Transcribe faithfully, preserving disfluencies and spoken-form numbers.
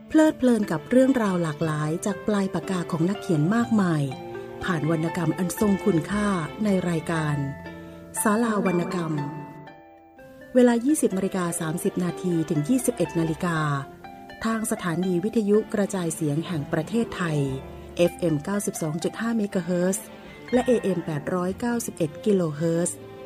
เพลิดเพลินกับเรื่องราวหลากหลายจากปลายปากกาของนักเขียนมากมายผ่านวรรณกรรมอันทรงคุณค่าในรายการศาลาวรรณกรรมเวลา ยี่สิบนาฬิกาสามสิบนาที ถึง ยี่สิบเอ็ดนาฬิกาทางสถานีวิทยุกระจายเสียงแห่งประเทศไทย เอฟ เอ็ม เก้าสิบสองจุดห้า เมกะเฮิรตซ์ และ เอ เอ็ม แปดร้อยเก้าสิบเอ็ด กิโลเฮิรตซ์